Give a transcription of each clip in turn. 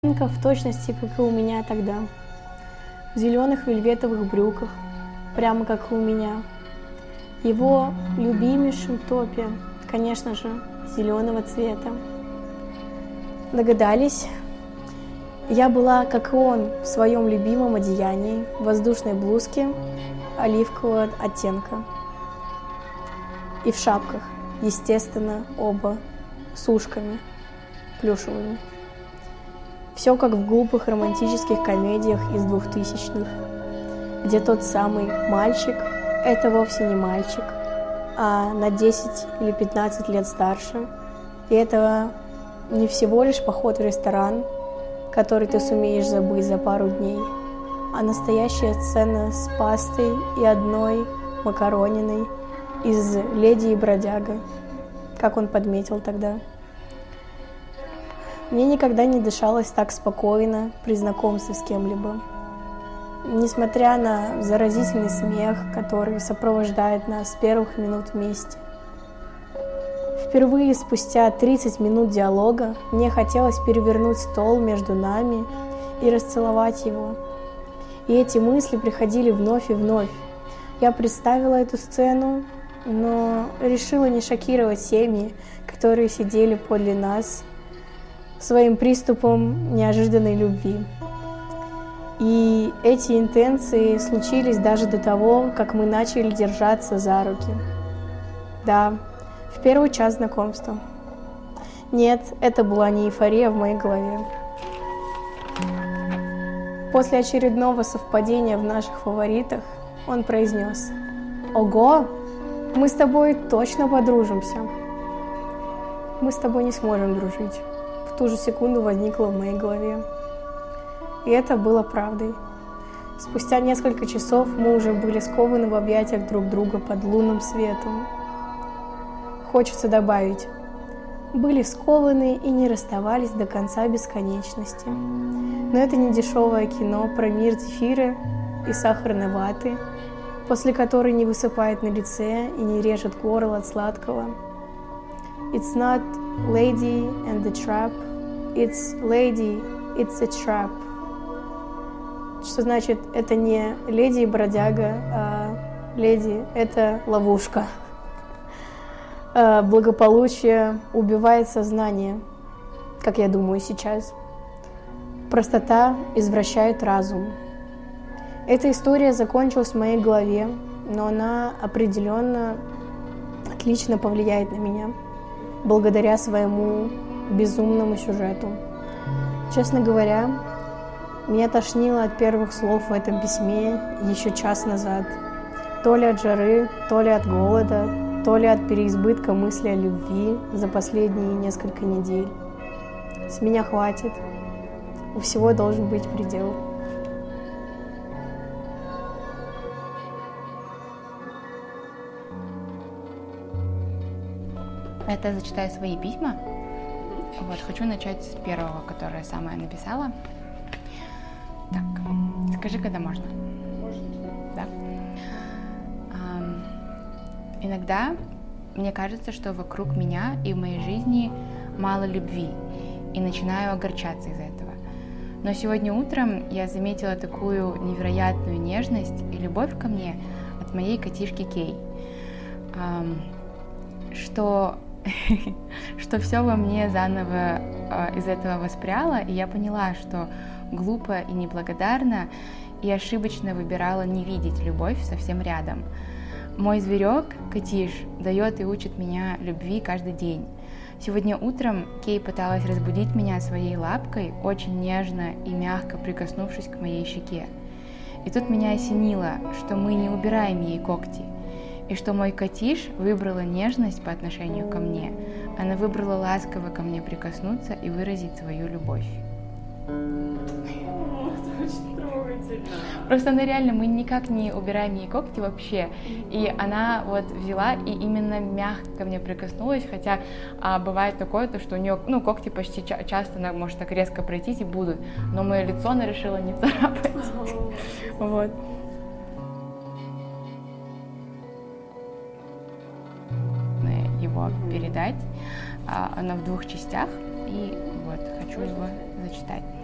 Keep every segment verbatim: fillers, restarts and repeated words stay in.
В точности, как и у меня тогда. В зеленых вельветовых брюках, прямо как и у меня. Его любимейшем топе, конечно же, зеленого цвета. Догадались? Я была, как и он, в своем любимом одеянии, воздушной блузке оливкового оттенка. И в шапках, естественно, оба, с ушками плюшевыми. Все как в глупых романтических комедиях из двухтысячных, где тот самый мальчик — это вовсе не мальчик, а на десять или пятнадцать лет старше. И это не всего лишь поход в ресторан, который ты сумеешь забыть за пару дней, а настоящая сцена с пастой и одной макарониной из «Леди и бродяга», как он подметил тогда. Мне никогда не дышалось так спокойно при знакомстве с кем-либо. Несмотря на заразительный смех, который сопровождает нас с первых минут вместе. Впервые спустя тридцать минут диалога мне хотелось перевернуть стол между нами и расцеловать его. И эти мысли приходили вновь и вновь. Я представила эту сцену, но решила не шокировать семьи, которые сидели подле нас, своим приступом неожиданной любви. И эти интенции случились даже до того, как мы начали держаться за руки. Да, в первый час знакомства. Нет, это была не эйфория в моей голове. После очередного совпадения в наших фаворитах он произнес: «Ого, мы с тобой точно подружимся». Мы с тобой не сможем дружить. В ту же секунду возникло в моей голове. И это было правдой. Спустя несколько часов мы уже были скованы в объятиях друг друга под лунным светом. Хочется добавить, были скованы и не расставались до конца бесконечности. Но это не дешевое кино про мир зефира и сахарной ваты, после которой не высыпает на лице и не режет горло от сладкого. It's not lady and the trap, it's lady, it's a trap. Что значит, это не леди и бродяга, а леди — это ловушка. Благополучие убивает сознание, как я думаю сейчас. Простота извращает разум. Эта история закончилась в моей голове, но она определенно отлично повлияет на меня, благодаря своему безумному сюжету. Честно говоря, меня тошнило от первых слов в этом письме еще час назад. То ли от жары, то ли от голода, то ли от переизбытка мысли о любви за последние несколько недель. С меня хватит. У всего должен быть предел. Это зачитаю свои письма. Вот, хочу начать с первого, которое самое написала. Так, скажи, когда можно? Можно. Да. Иногда мне кажется, что вокруг меня и в моей жизни мало любви, и начинаю огорчаться из-за этого. Но сегодня утром я заметила такую невероятную нежность и любовь ко мне от моей котишки Кей, что, что все во мне заново из этого воспряло, и я поняла, что глупо и неблагодарно и ошибочно выбирала не видеть любовь совсем рядом. Мой зверек, котиш, дает и учит меня любви каждый день. Сегодня утром Кей пыталась разбудить меня своей лапкой, очень нежно и мягко прикоснувшись к моей щеке. И тут меня осенило, что мы не убираем ей когти, и что мой котиш выбрала нежность по отношению ко мне. Она выбрала ласково ко мне прикоснуться и выразить свою любовь. Просто она реально, мы никак не убираем ей когти вообще. И она вот взяла и именно мягко ко мне прикоснулась, хотя а, бывает такое, то, что у нее, ну, когти почти ча- часто она может так резко пройтись и будут, но мое лицо она решила не царапать. Вот. Его передать, оно в двух частях, и вот хочу его зачитать.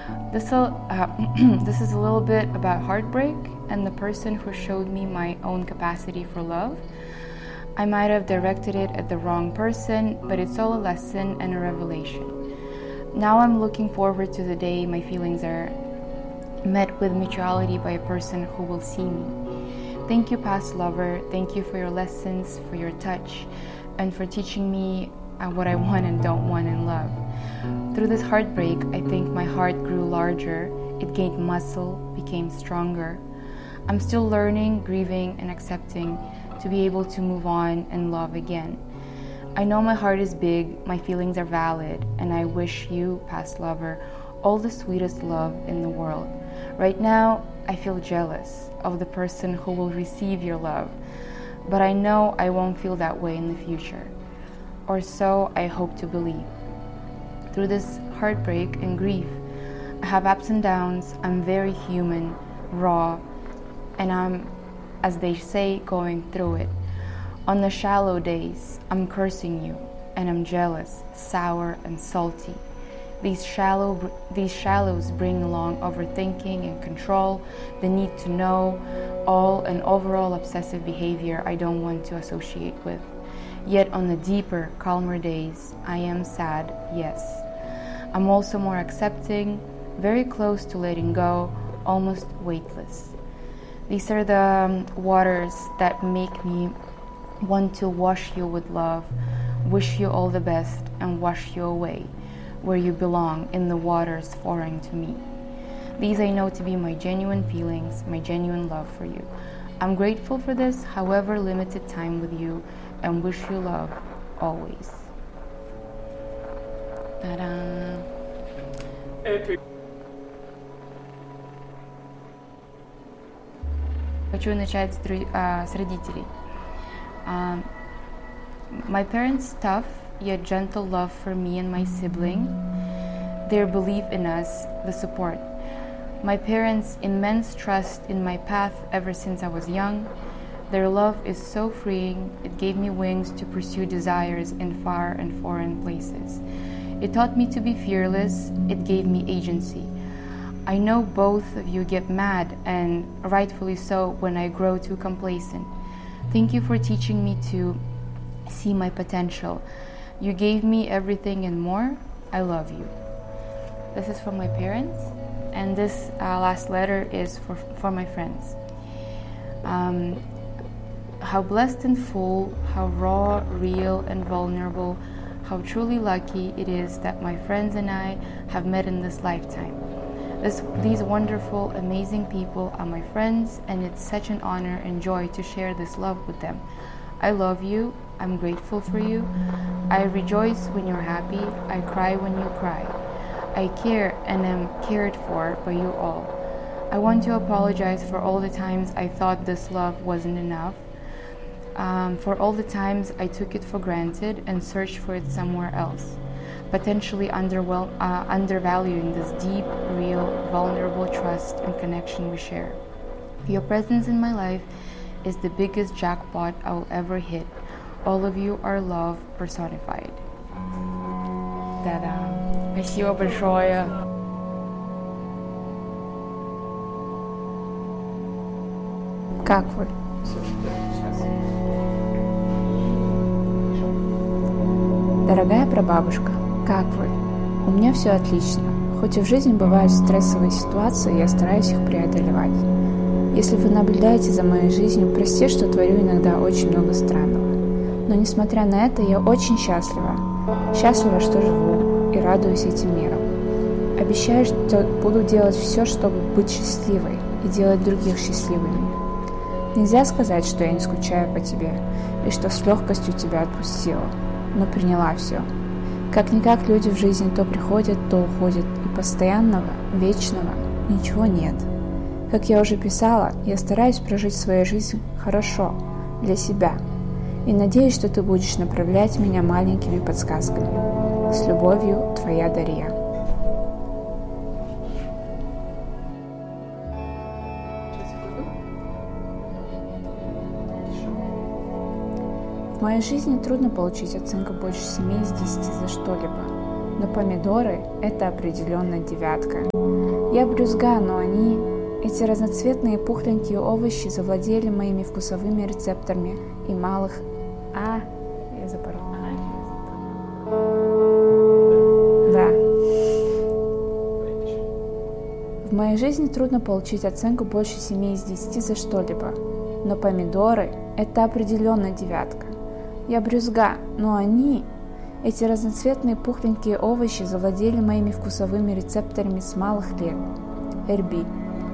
This, uh, this is a little bit about heartbreak and the person who showed me my own capacity for love. I might have directed it at the wrong person, but it's all a lesson and a revelation. Now I'm looking forward to the day my feelings are met with mutuality by a person who will see me. Thank you, past lover. Thank you for your lessons, for your touch, and for teaching me uh, what I want and don't want in love. Through this heartbreak, I think my heart grew larger. It gained muscle, became stronger. I'm still learning, grieving, and accepting to be able to move on and love again. I know my heart is big, my feelings are valid, and I wish you, past lover, all the sweetest love in the world. Right now, I feel jealous of the person who will receive your love, but I know I won't feel that way in the future. Or so I hope to believe. Through this heartbreak and grief, I have ups and downs. I'm very human, raw, and I'm, as they say, going through it. On the shallow days, I'm cursing you, and I'm jealous, sour, and salty. These shallow, these shallows bring along overthinking and control, the need to know all, and overall obsessive behavior I don't want to associate with. Yet on the deeper, calmer days, I am sad, yes. I'm also more accepting, very close to letting go, almost weightless. These are the um, waters that make me want to wash you with love, wish you all the best, and wash you away, where you belong, in the waters foreign to me. These I know to be my genuine feelings, my genuine love for you. I'm grateful for this, however limited time with you, and wish you love always. Ta-da! Epic. Хочу начать с родителей. Um, my parents' tough yet gentle love for me and my sibling, their belief in us, the support. My parents' immense trust in my path ever since I was young. Their love is so freeing, it gave me wings to pursue desires in far and foreign places. It taught me to be fearless, it gave me agency. I know both of you get mad, and rightfully so, when I grow too complacent. Thank you for teaching me to see my potential. You gave me everything and more. I love you. This is from my parents, and this uh, last letter is for, for my friends. Um, how blessed and full, how raw, real, and vulnerable, how truly lucky it is that my friends and I have met in this lifetime. This, these wonderful, amazing people are my friends, and it's such an honor and joy to share this love with them. I love you. I'm grateful for you. I rejoice when you're happy. I cry when you cry. I care and am cared for by you all. I want to apologize for all the times I thought this love wasn't enough, um, for all the times I took it for granted and searched for it somewhere else, potentially underwhel- uh, undervaluing this deep, real, vulnerable trust and connection we share. Your presence in my life is the biggest jackpot I'll ever hit. All of you are love personified. Та-дам! Спасибо большое! Как вы? Дорогая прабабушка, как вы? У меня все отлично. Хоть и в жизни бывают стрессовые ситуации, я стараюсь их преодолевать. Если вы наблюдаете за моей жизнью, простите, что творю иногда очень много странного. Но несмотря на это, я очень счастлива. Счастлива, что живу и радуюсь этим миром. Обещаю, что буду делать все, чтобы быть счастливой и делать других счастливыми. Нельзя сказать, что я не скучаю по тебе и что с легкостью тебя отпустила, но приняла все. Как-никак люди в жизни то приходят, то уходят, и постоянного, вечного ничего нет. Как я уже писала, я стараюсь прожить свою жизнь хорошо, для себя, и надеюсь, что ты будешь направлять меня маленькими подсказками. С любовью, твоя Дарья. В моей жизни трудно получить оценку больше семи из десяти за что-либо. но помидоры – это определенно девятка. Я брюзга, но они, эти разноцветные пухленькие овощи, завладели моими вкусовыми рецепторами и малых... А, я запорола. Да. В моей жизни трудно получить оценку больше семи из десяти за что-либо, но помидоры – это определенно девятка. Я брюзга, но они, эти разноцветные пухленькие овощи, завладели моими вкусовыми рецепторами с малых лет. Эрби.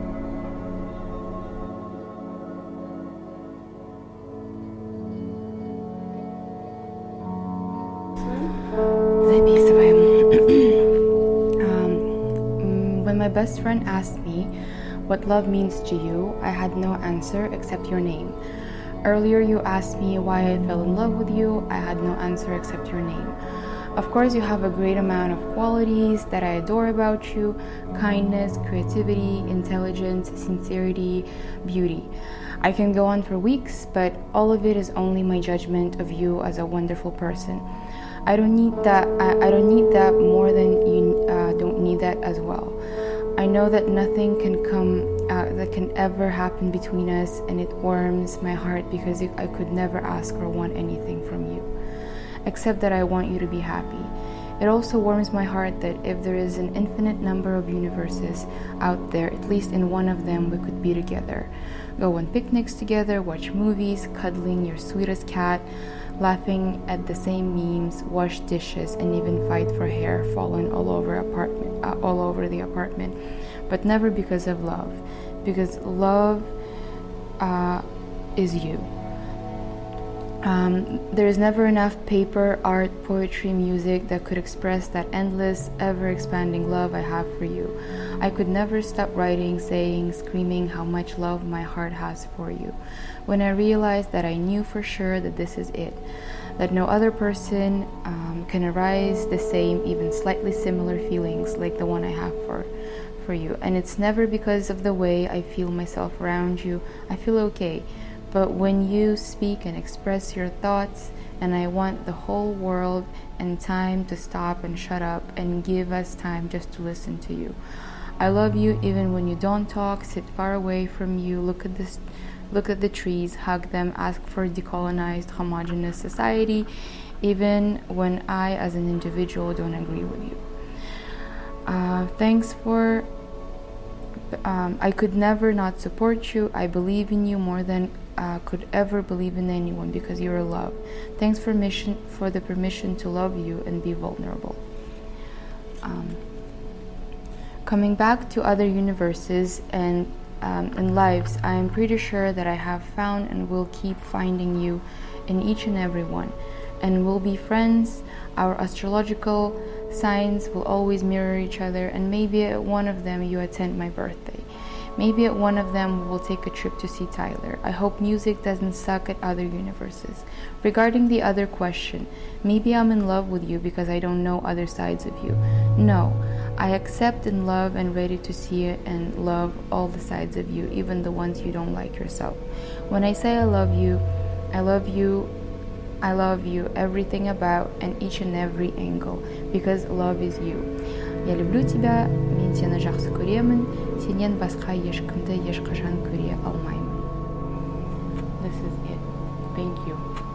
My best friend asked me what love means to you. I had no answer except your name. Earlier you asked me why I fell in love with you. I had no answer except your name. Of course, you have a great amount of qualities that I adore about you: kindness, creativity, intelligence, sincerity, beauty. I can go on for weeks, but all of it is only my judgment of you as a wonderful person. I don't need that. I, I don't need that more than you uh, don't need that as well. I know that nothing can come uh, that can ever happen between us, and it warms my heart because I could never ask or want anything from you, except that I want you to be happy. It also warms my heart that if there is an infinite number of universes out there, at least in one of them we could be together. Go on picnics together, watch movies, cuddling your sweetest cat, laughing at the same memes, wash dishes, and even fight for hair falling all over apartment, uh, all over the apartment, but never because of love, because love uh, is you. Um, there is never enough paper, art, poetry, music that could express that endless, ever-expanding love I have for you. I could never stop writing, saying, screaming how much love my heart has for you. When I realized that I knew for sure that this is it, that no other person um, can arise the same, even slightly similar feelings like the one I have for, for you. And it's never because of the way I feel myself around you. I feel okay. But when you speak and express your thoughts, and I want the whole world and time to stop and shut up and give us time just to listen to you. I love you even when you don't talk, sit far away from you, look at this, look at the trees, hug them, ask for a decolonized, homogeneous society, even when I as an individual don't agree with you. Uh, thanks for, um, I could never not support you. I believe in you more than Uh, could ever believe in anyone because you're love. Thanks for mission for the permission to love you and be vulnerable. Um, coming back to other universes and um, and lives, I am pretty sure that I have found and will keep finding you in each and every one, and we'll be friends. Our astrological signs will always mirror each other, and maybe at one of them you attend my birthday. Maybe at one of them we'll take a trip to see Tyler. I hope music doesn't suck at other universes. Regarding the other question, maybe I'm in love with you because I don't know other sides of you. No, I accept and love and ready to see it and love all the sides of you, even the ones you don't like yourself. When I say I love you, I love you, I love you, everything about and each and every angle, because love is you. Я люблю тебя, мен сені жақсы көремін, сенен басқа ешкімді ешқашан көре алмаймын. This is it. Thank you.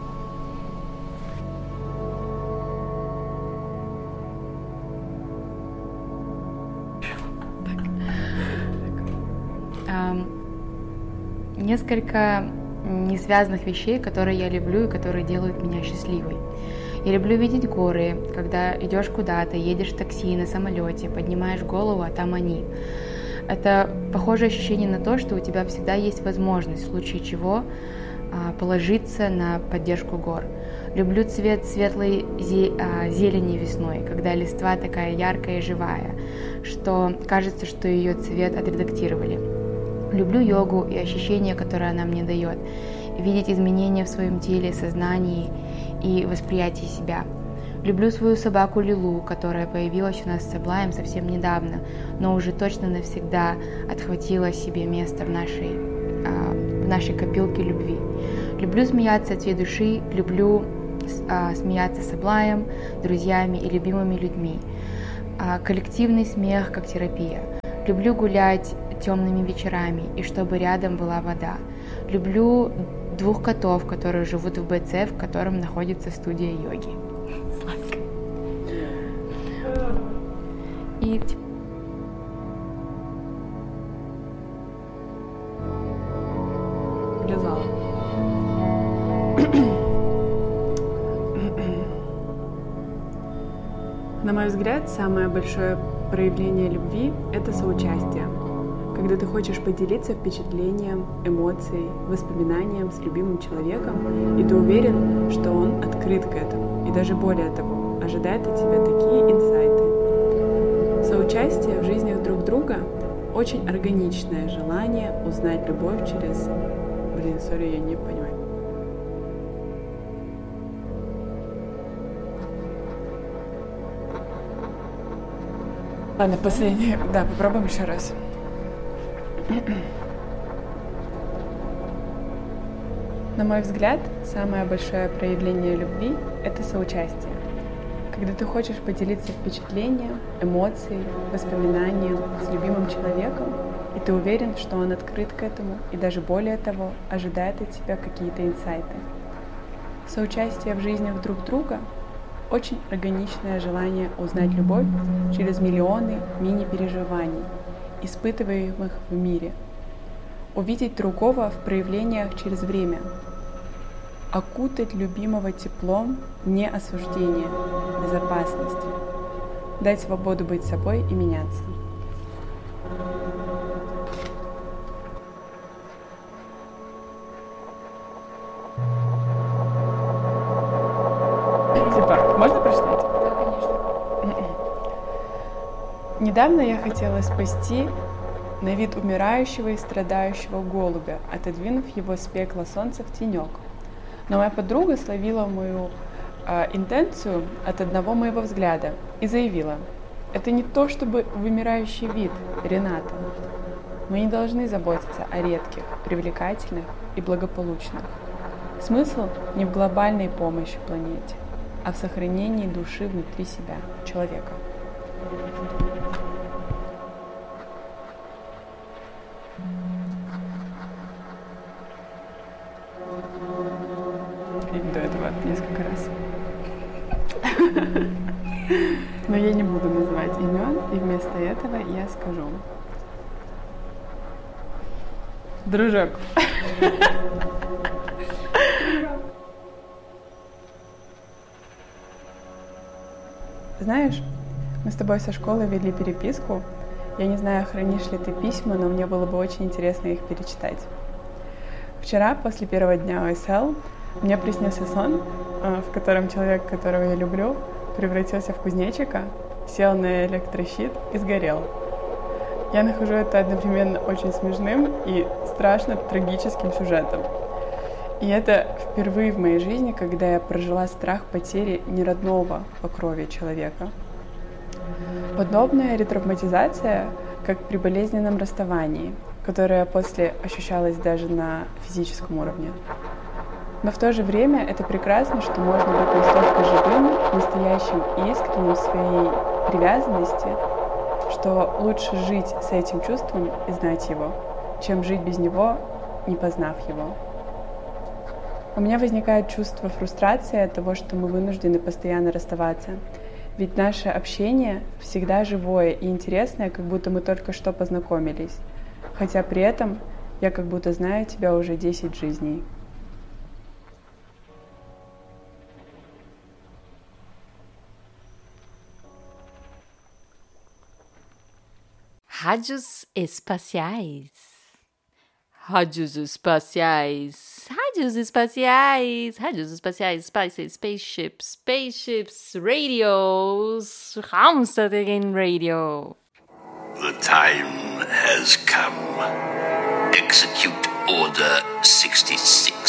Um, несколько несвязанных вещей, которые я люблю и которые делают меня счастливой. Я люблю видеть горы, когда идешь куда-то, едешь в такси, на самолете, поднимаешь голову, а там они. Это похожее ощущение на то, что у тебя всегда есть возможность, в случае чего, положиться на поддержку гор. Люблю цвет светлой зелени весной, когда листва такая яркая и живая, что кажется, что ее цвет отредактировали. Люблю йогу и ощущения, которые она мне дает, видеть изменения в своем теле, сознании и восприятии себя. Люблю свою собаку Лилу, которая появилась у нас с Саблаем совсем недавно, но уже точно навсегда отхватила себе место в нашей, в нашей копилке любви. Люблю смеяться от всей души, люблю смеяться с Аблаем, друзьями и любимыми людьми. Коллективный смех как терапия. Люблю гулять темными вечерами и чтобы рядом была вода. Люблю двух котов, которые живут в БЦ, в котором находится студия йоги. Сладко. И влезала. На мой взгляд, самое большое проявление любви – это соучастие. Когда ты хочешь поделиться впечатлением, эмоцией, воспоминанием с любимым человеком, и ты уверен, что он открыт к этому, и даже более того, ожидает от тебя такие инсайты. Соучастие в жизнях друг друга – очень органичное желание узнать любовь через… Блин, сори, я не понимаю. Ладно, последнее. Да, попробуем еще раз. На мой взгляд, самое большое проявление любви – это соучастие. Когда ты хочешь поделиться впечатлением, эмоцией, воспоминанием с любимым человеком, и ты уверен, что он открыт к этому, и даже более того, ожидает от тебя какие-то инсайты. Соучастие в жизнях друг друга – очень органичное желание узнать любовь через миллионы мини-переживаний, испытываемых в мире. Увидеть другого в проявлениях через время. Окутать любимого теплом не осуждения, безопасности. Дать свободу быть собой и меняться. Типа, можно прочитать? Да, конечно. Недавно я хотела спасти на вид умирающего и страдающего голубя, отодвинув его с пекла солнца в тенек. Но моя подруга словила мою э, интенцию от одного моего взгляда и заявила: это не то чтобы вымирающий вид, Рената. Мы не должны заботиться о редких, привлекательных и благополучных. Смысл не в глобальной помощи планете, а в сохранении души внутри себя, человека. И до этого несколько раз. Но я не буду называть имен, и вместо этого я скажу: дружок. Знаешь, мы с тобой со школы вели переписку. Я не знаю, хранишь ли ты письма, но мне было бы очень интересно их перечитать. Вчера, после первого дня о эс эл, мне приснился сон, в котором человек, которого я люблю, превратился в кузнечика, сел на электрощит и сгорел. Я нахожу это одновременно очень смешным и страшно трагическим сюжетом. И это впервые в моей жизни, когда я прожила страх потери неродного по крови человека. Подобная ретравматизация, как при болезненном расставании, которое после ощущалось даже на физическом уровне. Но в то же время это прекрасно, что можно быть настолько живым, настоящим и искренним в своей привязанности, что лучше жить с этим чувством и знать его, чем жить без него, не познав его. У меня возникает чувство фрустрации от того, что мы вынуждены постоянно расставаться. Ведь наше общение всегда живое и интересное, как будто мы только что познакомились. Хотя при этом я как будто знаю тебя уже десять жизней. Rádios espaciais. Rádios espaciais. Rádios espaciais. Rádios espaciais. Spices, spaceships, spaceships, radios. Raumstadt again radio. The time has come. Execute Order sixty-six.